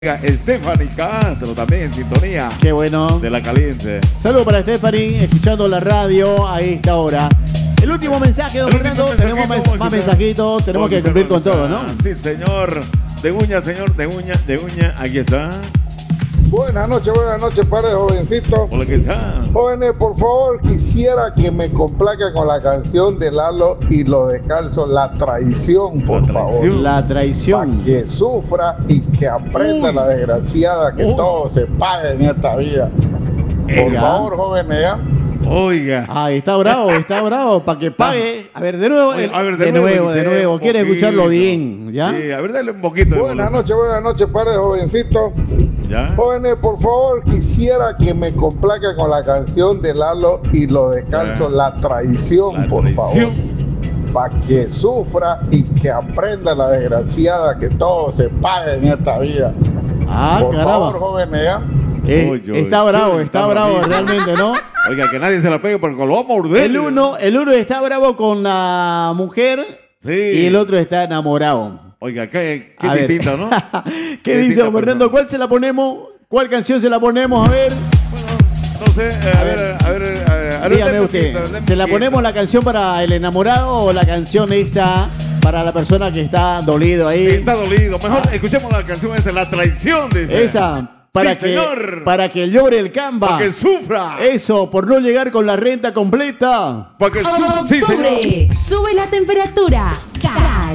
Stephanie Castro también en sintonía. Qué bueno. De la caliente. Saludos para Stephanie, escuchando la radio a esta hora. El último mensaje, don Fernando. Tenemos más mensajitos. Tenemos que cumplir con todo, ¿no? Sí, señor. De uña, señor. De uña. Aquí está. Buenas noches, padre jovencito. Hola, ¿qué tal? Jóvenes, por favor, quisiera que me complaca con la canción de Lalo y lo descalzo, La Traición, por favor. La traición. Para que sufra y que aprenda la desgraciada que todo se pague en esta vida. Por favor, jóvenes, ¿ya? Oiga. Ah, está bravo, para que pague. A ver, de nuevo, de nuevo. Quiere escucharlo bien, ¿ya? Sí, a ver, dale un poquito. Buenas noches, padre jovencito. ¿Ya? Jóvenes, por favor, quisiera que me complaca con la canción de Lalo y lo descalzo, La Traición, por favor. Para que sufra y que aprenda la desgraciada que todo se pague en esta vida. Ah, por caramba. favor, jóvenes, ¿ya? Está bravo realmente, ¿no? Oiga, que nadie se la pegue porque lo va a morder. El uno está bravo con la mujer, sí, y el otro está enamorado. Oiga, qué distinto, ¿no? ¿Qué dice don Fernando? ¿Cuál se la ponemos? ¿Cuál canción se la ponemos? A ver. Bueno, no sé, a ver. Dígame usted, ¿se la ponemos la canción para el enamorado o la canción esta para la persona que está dolido ahí? Sí, está dolido. Mejor escuchemos la canción esa, La Traición, dice. Esa. Para que llore el Camba. Para que sufra. Eso, por no llegar con la renta completa. Para que sufra. Sí, señor. Sube la temperatura.